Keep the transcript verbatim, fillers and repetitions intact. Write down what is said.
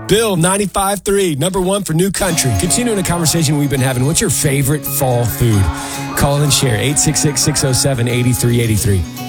Bill, ninety-five three, number one for New Country. Continuing a conversation we've been having, what's your favorite fall food? Call and share, eight six six, six oh seven, eight three eight three.